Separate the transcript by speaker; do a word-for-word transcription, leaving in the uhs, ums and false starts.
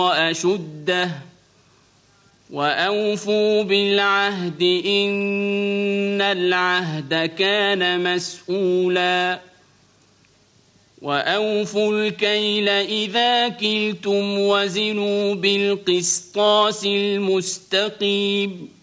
Speaker 1: أشده وأوفوا بالعهد إن العهد كان مسؤولا وأوفوا الكيل إذا كلتم وزنوا بالقسطاس المستقيم